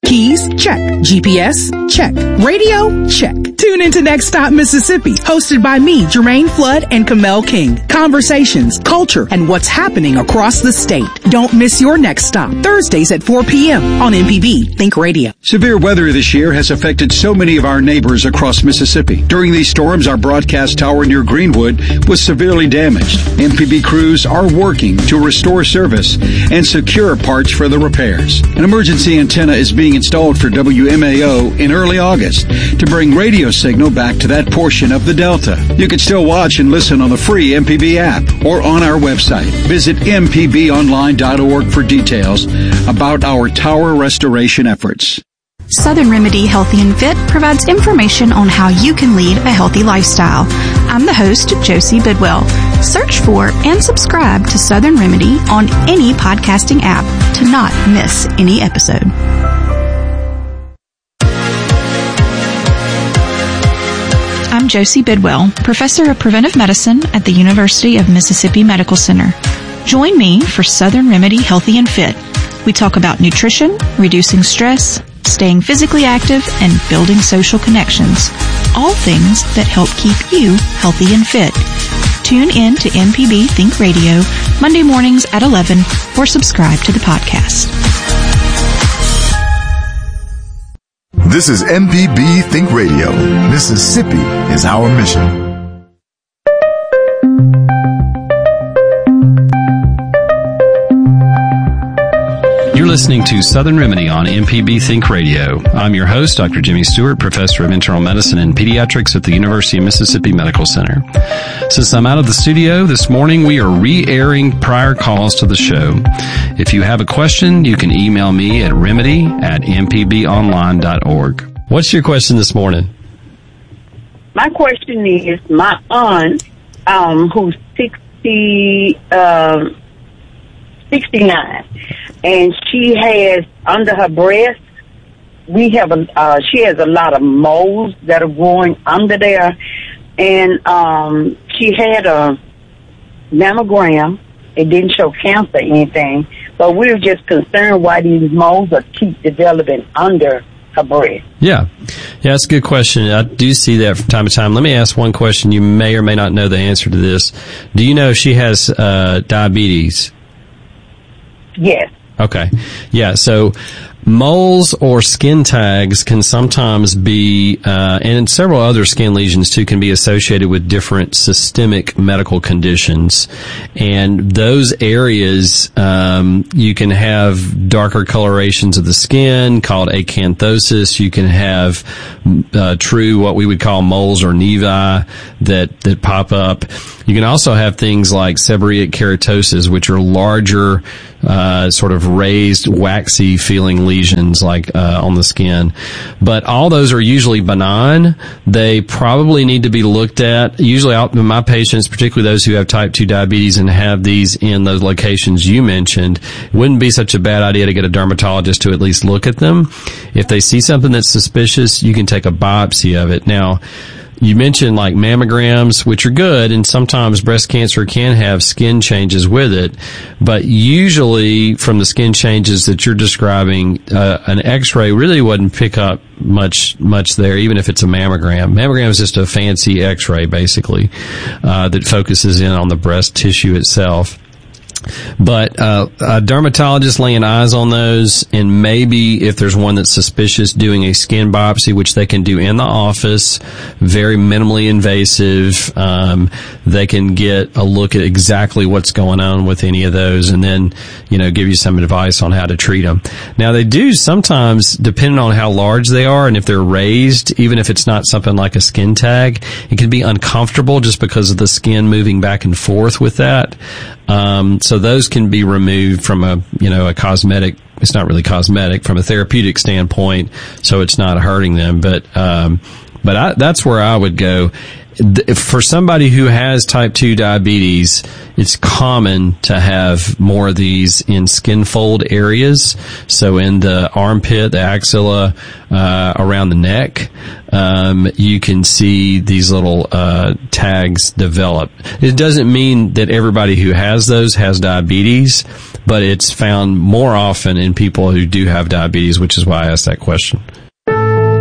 Keys? Check. GPS? Check. Radio? Check. Tune into Next Stop Mississippi, hosted by me, Jermaine Flood and Kamel King. Conversations, culture, and what's happening across the state. Don't miss your next stop. Thursdays at 4 p.m. on MPB Think Radio. Severe weather this year has affected so many of our neighbors across Mississippi. During these storms, our broadcast tower near Greenwood was severely damaged. MPB crews are working to restore service and secure parts for the repairs. An emergency antenna is being installed for WMAO in early August to bring radio signal back to that portion of the Delta. You can still watch and listen on the free MPB app or on our website. Visit mpbonline.org for details about our tower restoration efforts. Southern Remedy Healthy and Fit provides information on how you can lead a healthy lifestyle. I'm the host, Josie Bidwell. Search for and subscribe to Southern Remedy on any podcasting app to not miss any episode. I'm Josie Bidwell, Professor of Preventive Medicine at the University of Mississippi Medical Center. Join me for Southern Remedy Healthy and Fit. We talk about nutrition, reducing stress, staying physically active, and building social connections. All things that help keep you healthy and fit. Tune in to MPB Think Radio Monday mornings at 11 or subscribe to the podcast. This is MPB Think Radio. Mississippi is our mission. You're listening to Southern Remedy on MPB Think Radio. I'm your host, Dr. Jimmy Stewart, Professor of Internal Medicine and Pediatrics at the University of Mississippi Medical Center. Since I'm out of the studio this morning, we are re-airing prior calls to the show. If you have a question, you can email me at remedy@mpbonline.org. What's your question this morning? My question is, my aunt, who's 69, and she has under her breast, she has a lot of moles that are growing under there, and she had a mammogram. It didn't show cancer or anything, but we were just concerned why these moles are keep developing under her breast. Yeah, that's a good question. I do see that from time to time. Let me ask one question. You may or may not know the answer to this. Do you know if she has diabetes? Yes. Okay. Yeah, so moles or skin tags can sometimes be, and several other skin lesions too, can be associated with different systemic medical conditions. And those areas, you can have darker colorations of the skin called acanthosis. You can have true what we would call moles or nevi that pop up. You can also have things like seborrheic keratosis, which are larger, sort of raised, waxy feeling lesions like on the skin. But all those are usually benign. They probably need to be looked at. Usually my patients, particularly those who have type 2 diabetes and have these in those locations you mentioned, it wouldn't be such a bad idea to get a dermatologist to at least look at them. If they see something that's suspicious, you can take a biopsy of it. Now, you mentioned like mammograms, which are good, and sometimes breast cancer can have skin changes with it, but usually from the skin changes that you're describing, an x-ray really wouldn't pick up much there, even if it's a mammogram. Mammogram is just a fancy x-ray, basically, that focuses in on the breast tissue itself. But a dermatologist laying eyes on those, and maybe if there's one that's suspicious, doing a skin biopsy, which they can do in the office, very minimally invasive. They can get a look at exactly what's going on with any of those, and then give you some advice on how to treat them. Now, they do sometimes, depending on how large they are and if they're raised, even if it's not something like a skin tag, it can be uncomfortable just because of the skin moving back and forth with that. So those can be removed from a cosmetic. It's not really cosmetic from a therapeutic standpoint, so it's not hurting them. But But that's where I would go. For somebody who has type 2 diabetes, it's common to have more of these in skin fold areas. So in the armpit, the axilla, around the neck, you can see these little tags develop. It doesn't mean that everybody who has those has diabetes, but it's found more often in people who do have diabetes, which is why I asked that question.